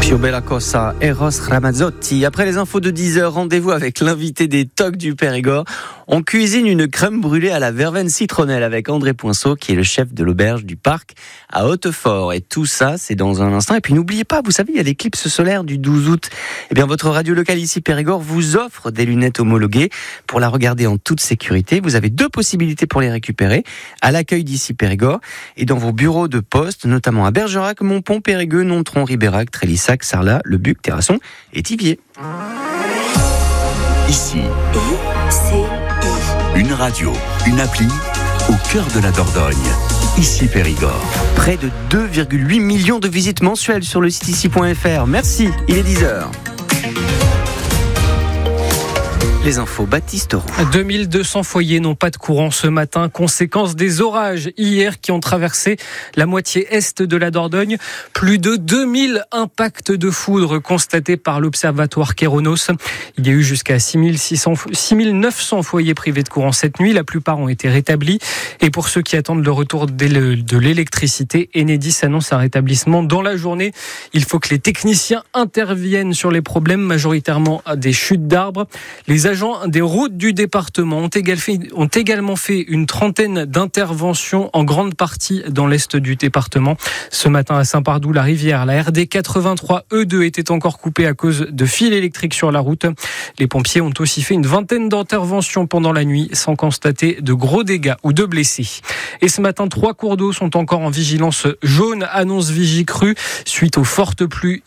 Più bella cosa, Eros Ramazzotti. Après les infos de 10h, rendez-vous avec l'invité des Tocs du Périgord. On cuisine une crème brûlée à la verveine citronnelle avec André Poinceau, qui est le chef de l'auberge du parc à Hautefort. Et tout ça, c'est dans un instant. Et puis n'oubliez pas, vous savez, il y a l'éclipse solaire du 12 août. Eh bien, votre radio locale ici Périgord vous offre des lunettes homologuées pour la regarder en toute sécurité. Vous avez 2 possibilités pour les récupérer, à l'accueil d'ici Périgord et dans vos bureaux de poste, notamment à Bergerac, Montpont, Périgueux, Nontron, Ribérac, Trélissac, Sarlat, Le Buc, Terrasson et Thiviers. Ici, une radio, une appli au cœur de la Dordogne. Ici Périgord. Près de 2,8 millions de visites mensuelles sur le site ici.fr. Merci, il est 10h. Les infos, Baptiste Roux. 2200 foyers n'ont pas de courant ce matin, conséquence des orages hier qui ont traversé la moitié est de la Dordogne. Plus de 2000 impacts de foudre constatés par l'observatoire Kéronos. Il y a eu jusqu'à 6900 foyers privés de courant cette nuit. La plupart ont été rétablis. Et pour ceux qui attendent le retour de l'électricité, Enedis annonce un rétablissement dans la journée. Il faut que les techniciens interviennent sur les problèmes, majoritairement des chutes d'arbres. Les agents des routes du département ont également fait une trentaine d'interventions en grande partie dans l'est du département. Ce matin à Saint-Pardoux-la-Rivière, la RD 83 E2 était encore coupée à cause de fils électriques sur la route. Les pompiers ont aussi fait une vingtaine d'interventions pendant la nuit sans constater de gros dégâts ou de blessés. Et ce matin, 3 cours d'eau sont encore en vigilance jaune, annonce Vigicru, suite aux fortes pluies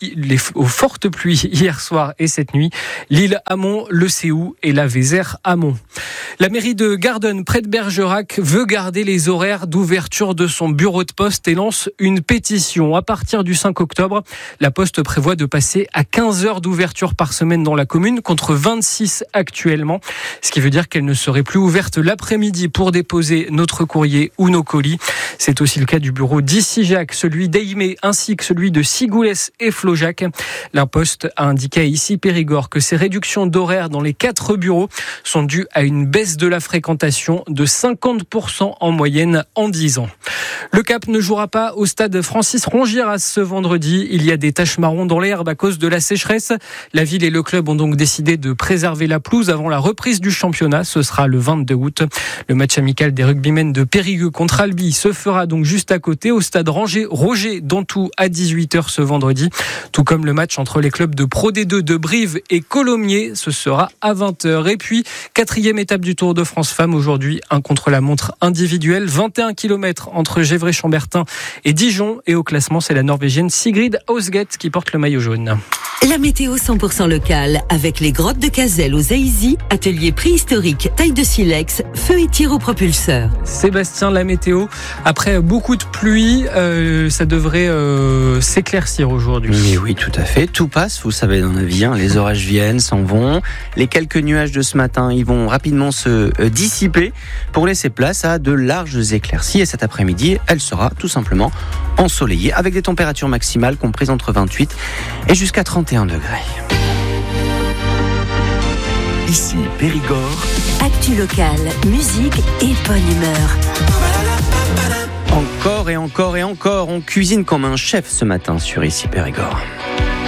hier soir et cette nuit. L'île Amont, le Séou et la Vézère Amont. La mairie de Gardonne, près de Bergerac, veut garder les horaires d'ouverture de son bureau de poste et lance une pétition. À partir du 5 octobre, la Poste prévoit de passer à 15 heures d'ouverture par semaine dans la commune, contre 26 actuellement. Ce qui veut dire qu'elle ne serait plus ouverte l'après-midi pour déposer notre courrier ou nos colis. C'est aussi le cas du bureau d'Ici-Jacques, celui d'Aimé, ainsi que celui de Sigoulès et Flojac. La Poste a indiqué ici Périgord que ces réductions d'horaires dans les 4 bureaux sont dues à une baisse de la fréquentation de 50% en moyenne en 10 ans. Le Cap ne jouera pas au stade Francis Rongiras ce vendredi. Il y a des taches marron dans l'herbe à cause de la sécheresse. La ville et le club ont donc décidé de préserver la pelouse avant la reprise du championnat. Ce sera le 22 août. Le match amical des rugbymen de Périgueux contre Albi se fera donc juste à côté au stade Roger Dantou à 18h ce vendredi. Tout comme le match entre les clubs de Pro D2 de Brive et Colomiers, ce sera à 20h. Et puis, 4e étape du Tour de France Femmes aujourd'hui, un contre-la-montre individuel, 21 km entre Gévray-Chambertin et Dijon. Et au classement, c'est la Norvégienne Sigrid Hausget qui porte le maillot jaune. La météo 100% locale avec les grottes de Cazel aux Aïzy, atelier préhistorique, taille de silex, feu et tir au propulseur. Sébastien, la météo, après beaucoup de pluie, ça devrait s'éclaircir aujourd'hui. Mais oui, tout à fait. Tout passe, vous savez, dans la vie. Les orages viennent, s'en vont. Les quelques nuages de ce matin, ils vont rapidement se dissiper pour laisser place à de larges éclaircies. Et cet après-midi, elle sera tout simplement ensoleillée avec des températures maximales comprises entre 28 et jusqu'à 31 degrés. Ici Périgord. Actu locale, musique et bonne humeur. Encore et encore et encore, on cuisine comme un chef ce matin sur Ici Périgord.